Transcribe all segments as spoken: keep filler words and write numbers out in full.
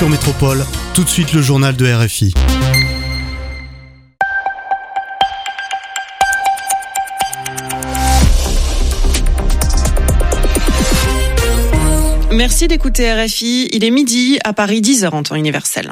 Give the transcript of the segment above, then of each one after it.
sur Métropole. Tout de suite, le journal de R F I. Merci d'écouter R F I. Il est midi, à Paris, dix heures en temps universel.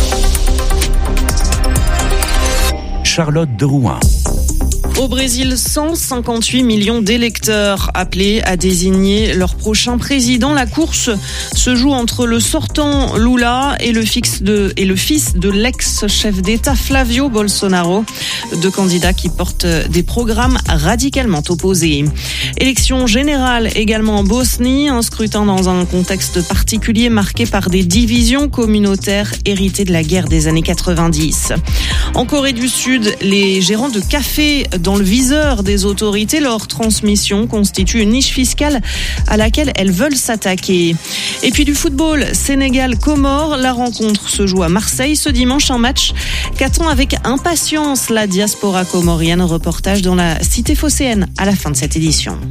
Charlotte de Rouen. Au Brésil, cent cinquante-huit millions d'électeurs appelés à désigner leur prochain président. La course se joue entre le sortant Lula et le, fils de, et le fils de l'ex-chef d'État Flavio Bolsonaro, deux candidats qui portent des programmes radicalement opposés. Élection générale également en Bosnie, un scrutin dans un contexte particulier marqué par des divisions communautaires héritées de la guerre des années quatre-vingt-dix. En Corée du Sud, les gérants de cafés dans le viseur des autorités, leur transmission constitue une niche fiscale à laquelle elles veulent s'attaquer. Et puis du football, Sénégal-Comores, la rencontre se joue à Marseille ce dimanche, un match qu'attend avec impatience la diaspora comorienne. Reportage dans la cité phocéenne à la fin de cette édition.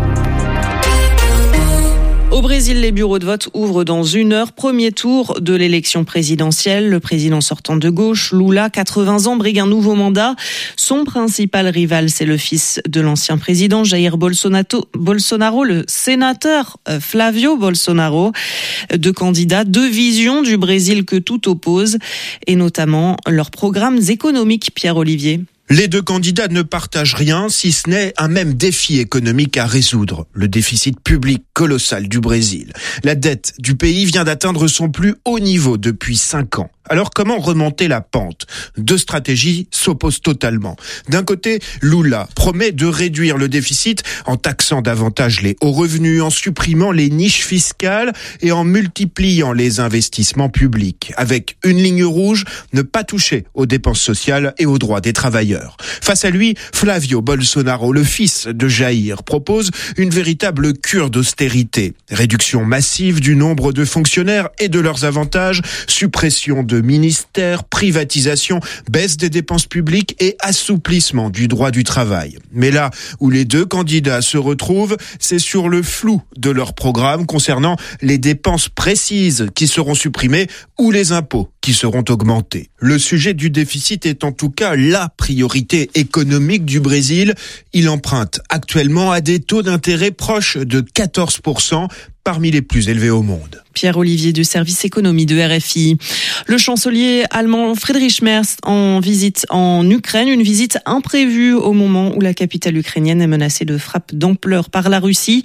Au Brésil, les bureaux de vote ouvrent dans une heure. Premier tour de l'élection présidentielle. Le président sortant de gauche, Lula, quatre-vingts ans, brigue un nouveau mandat. Son principal rival, c'est le fils de l'ancien président, Jair Bolsonaro, le sénateur Flavio Bolsonaro. Deux candidats, deux visions du Brésil que tout oppose, et notamment leurs programmes économiques, Pierre-Olivier. Les deux candidats ne partagent rien, si ce n'est un même défi économique à résoudre, le déficit public colossal du Brésil. La dette du pays vient d'atteindre son plus haut niveau depuis cinq ans. Alors comment remonter la pente ? Deux stratégies s'opposent totalement. D'un côté, Lula promet de réduire le déficit en taxant davantage les hauts revenus, en supprimant les niches fiscales et en multipliant les investissements publics. Avec une ligne rouge, ne pas toucher aux dépenses sociales et aux droits des travailleurs. Face à lui, Flavio Bolsonaro, le fils de Jair, propose une véritable cure d'austérité. Réduction massive du nombre de fonctionnaires et de leurs avantages, suppression de ministères, privatisation, baisse des dépenses publiques et assouplissement du droit du travail. Mais là où les deux candidats se retrouvent, c'est sur le flou de leur programme concernant les dépenses précises qui seront supprimées ou les impôts qui seront augmentés. Le sujet du déficit est en tout cas la priorité économique du Brésil. Il emprunte actuellement à des taux d'intérêt proches de quatorze pour cent, parmi les plus élevés au monde. Pierre-Olivier du service économie de R F I. Le chancelier allemand Friedrich Merz en visite en Ukraine, une visite imprévue au moment où la capitale ukrainienne est menacée de frappes d'ampleur par la Russie.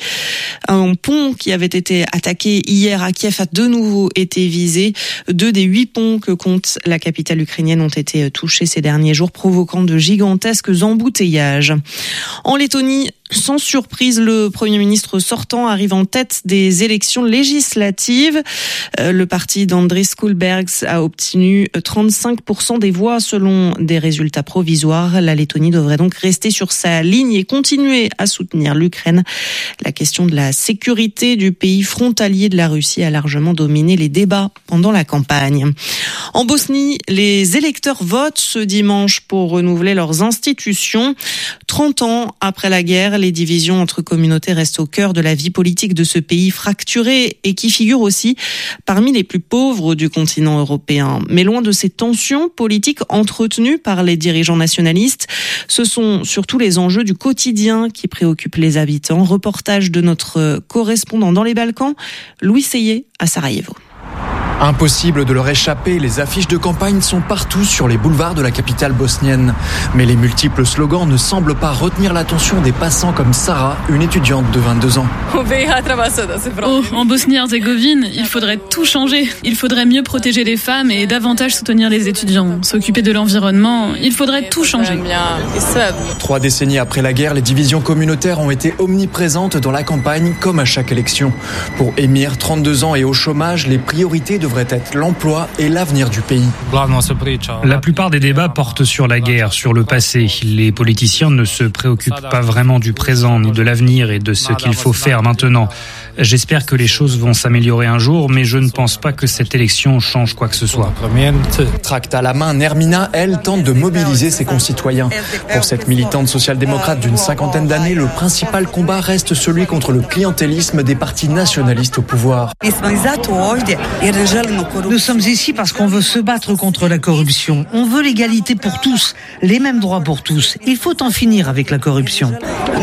Un pont qui avait été attaqué hier à Kiev a de nouveau été visé. Deux des huit ponts que compte la capitale ukrainienne ont été touchés ces derniers jours, provoquant de gigantesques embouteillages. En Lettonie, sans surprise, le Premier ministre sortant arrive en tête des élections législatives. Le parti d'Andris Kulbergs a obtenu trente-cinq pour cent des voix selon des résultats provisoires. La Lettonie devrait donc rester sur sa ligne et continuer à soutenir l'Ukraine. La question de la sécurité du pays frontalier de la Russie a largement dominé les débats pendant la campagne. En Bosnie, les électeurs votent ce dimanche pour renouveler leurs institutions. trente ans après la guerre, les divisions entre communautés restent au cœur de la vie politique de ce pays fracturé et qui figure aussi parmi les plus pauvres du continent européen. Mais loin de ces tensions politiques entretenues par les dirigeants nationalistes, ce sont surtout les enjeux du quotidien qui préoccupent les habitants. Reportage de notre correspondant dans les Balkans, Louis Seyé à Sarajevo. Impossible de leur échapper, les affiches de campagne sont partout sur les boulevards de la capitale bosnienne. Mais les multiples slogans ne semblent pas retenir l'attention des passants comme Sarah, une étudiante de vingt-deux ans. Oh, en Bosnie-Herzégovine, il faudrait tout changer. Il faudrait mieux protéger les femmes et davantage soutenir les étudiants. S'occuper de l'environnement, il faudrait tout changer. Trois décennies après la guerre, les divisions communautaires ont été omniprésentes dans la campagne comme à chaque élection. Pour Emir, trente-deux ans et au chômage, les priorités devraient être l'emploi et l'avenir du pays. La plupart des débats portent sur la guerre, sur le passé. Les politiciens ne se préoccupent pas vraiment du présent ni de l'avenir et de ce qu'il faut faire maintenant. J'espère que les choses vont s'améliorer un jour, mais je ne pense pas que cette élection change quoi que ce soit. Tract à la main, Nermina, elle, tente de mobiliser ses concitoyens. Pour cette militante social-démocrate d'une cinquantaine d'années, le principal combat reste celui contre le clientélisme des partis nationalistes au pouvoir. Nous sommes ici parce qu'on veut se battre contre la corruption. On veut l'égalité pour tous, les mêmes droits pour tous. Il faut en finir avec la corruption.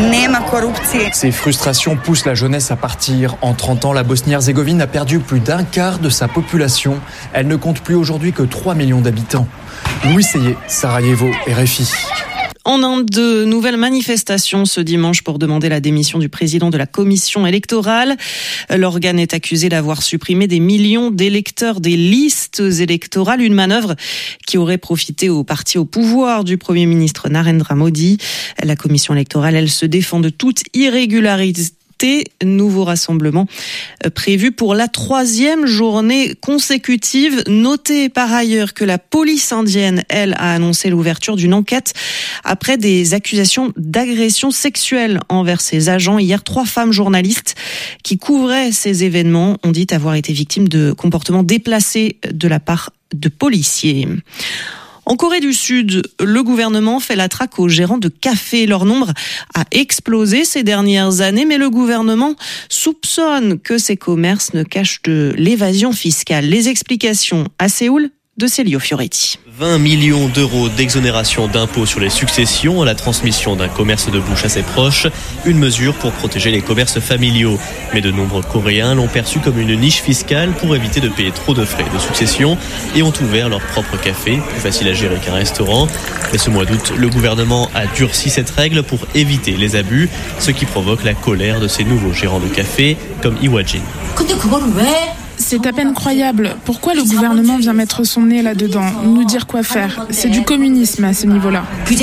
Ces frustrations poussent la jeunesse à partir. En trente ans, la Bosnie-Herzégovine a perdu plus d'un quart de sa population. Elle ne compte plus aujourd'hui que trois millions d'habitants. Louis Seyé, Sarajevo, R F I. En Inde, de nouvelles manifestations ce dimanche pour demander la démission du président de la commission électorale. L'organe est accusé d'avoir supprimé des millions d'électeurs des listes électorales, une manœuvre qui aurait profité au parti au pouvoir du Premier ministre Narendra Modi. La commission électorale, elle se défend de toute irrégularité. Nouveau rassemblement prévu pour la troisième journée consécutive. Notez par ailleurs que la police indienne, elle, a annoncé l'ouverture d'une enquête après des accusations d'agression sexuelle envers ses agents. Hier, trois femmes journalistes qui couvraient ces événements ont dit avoir été victimes de comportements déplacés de la part de policiers. En Corée du Sud, le gouvernement fait la traque aux gérants de café. Leur nombre a explosé ces dernières années, mais le gouvernement soupçonne que ces commerces ne cachent de l'évasion fiscale. Les explications à Séoul de Célio Fioretti. vingt millions d'euros d'exonération d'impôts sur les successions à la transmission d'un commerce de bouche à ses proches, une mesure pour protéger les commerces familiaux. Mais de nombreux Coréens l'ont perçu comme une niche fiscale pour éviter de payer trop de frais de succession et ont ouvert leur propre café, plus facile à gérer qu'un restaurant. Mais ce mois d'août, le gouvernement a durci cette règle pour éviter les abus, ce qui provoque la colère de ces nouveaux gérants de café comme Iwajin. C'est à peine croyable. Pourquoi le gouvernement vient mettre son nez là-dedans, nous dire quoi faire? C'est du communisme à ce niveau-là.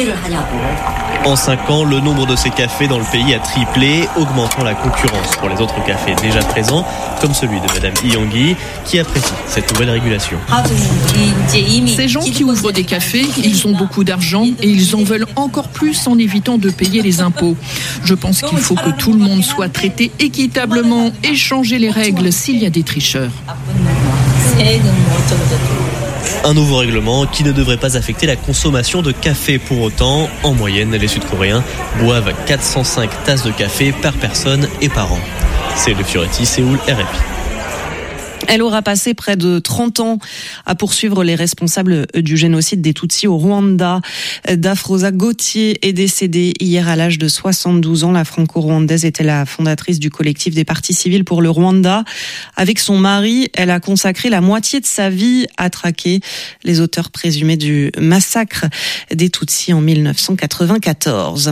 En cinq ans, le nombre de ces cafés dans le pays a triplé, augmentant la concurrence pour les autres cafés déjà présents, comme celui de Madame Iyangi, qui apprécie cette nouvelle régulation. Ces gens qui ouvrent des cafés, ils ont beaucoup d'argent et ils en veulent encore plus en évitant de payer les impôts. Je pense qu'il faut que tout le monde soit traité équitablement et changer les règles s'il y a des tricheurs. Un nouveau règlement qui ne devrait pas affecter la consommation de café pour autant. En moyenne, les Sud-Coréens boivent quatre cent cinq tasses de café par personne et par an. C'est le Fioretti, Séoul, R F I. Elle aura passé près de trente ans à poursuivre les responsables du génocide des Tutsis au Rwanda. Dafrosa Gauthier est décédée hier à l'âge de soixante-douze ans. La franco-rwandaise était la fondatrice du collectif des partis civils pour le Rwanda. Avec son mari, elle a consacré la moitié de sa vie à traquer les auteurs présumés du massacre des Tutsis en mille neuf cent quatre-vingt-quatorze.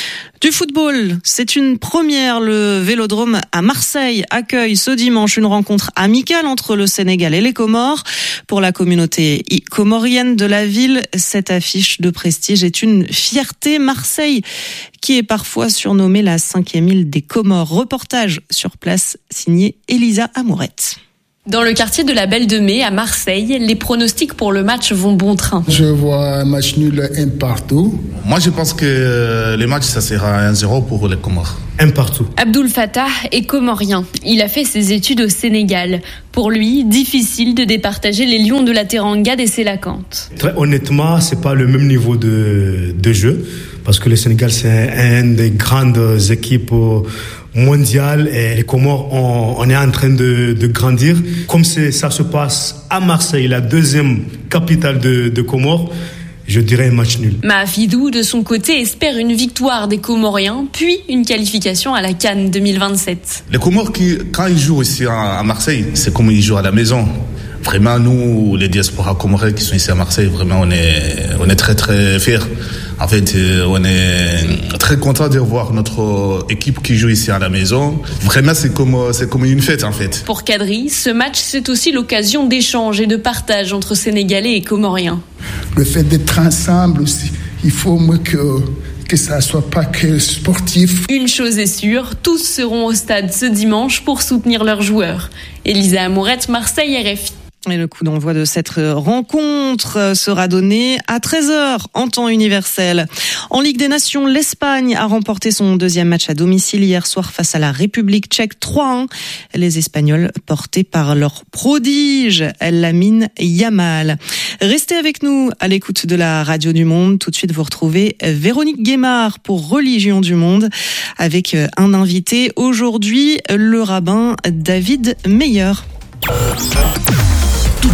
Du football, c'est une première. Le Vélodrome à Marseille accueille ce dimanche une rencontre amicale entre le Sénégal et les Comores. Pour la communauté comorienne de la ville, cette affiche de prestige est une fierté. Marseille, qui est parfois surnommée la cinquième île des Comores. Reportage sur place signé Elisa Amourette. Dans le quartier de la Belle de Mai, à Marseille, les pronostics pour le match vont bon train. Je vois un match nul un partout. Moi, je pense que le match, ça sera un zéro pour les Comores. Un partout. Abdoul Fattah est comorien. Il a fait ses études au Sénégal. Pour lui, difficile de départager les Lions de la Teranga des Sélacantes. Très honnêtement, c'est pas le même niveau de, de jeu. Parce que le Sénégal, c'est une des grandes équipes mondiales et les Comores, on, on est en train de, de grandir. Comme c'est, ça se passe à Marseille, la deuxième capitale de, de Comores, je dirais un match nul. Mahafidou, de son côté, espère une victoire des Comoriens, puis une qualification à la CAN deux mille vingt-sept. Les Comores, qui, quand ils jouent ici à Marseille, c'est comme ils jouent à la maison. Vraiment, nous, les diasporas comoriens qui sont ici à Marseille, vraiment, on est, on est très, très fiers. En fait, on est très content de voir notre équipe qui joue ici à la maison. Vraiment, c'est comme, c'est comme une fête, en fait. Pour Kadri, ce match, c'est aussi l'occasion d'échange et de partage entre Sénégalais et Comoriens. Le fait d'être ensemble aussi, il faut moins que... que ça ne soit pas que sportif. Une chose est sûre, tous seront au stade ce dimanche pour soutenir leurs joueurs. Elisa Amourette, Marseille, R F I. Et le coup d'envoi de cette rencontre sera donné à treize heures en temps universel. En Ligue des Nations, l'Espagne a remporté son deuxième match à domicile hier soir face à la République tchèque trois à un. Les Espagnols portés par leur prodige, Lamine Yamal. Restez avec nous à l'écoute de la Radio du Monde. Tout de suite, vous retrouvez Véronique Guémard pour Religion du Monde avec un invité aujourd'hui, le rabbin David Meyer.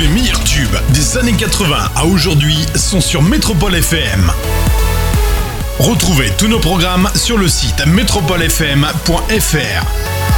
les meilleurs tubes des années quatre-vingts à aujourd'hui sont sur Métropole F M. Retrouvez tous nos programmes sur le site métropole f m point f r.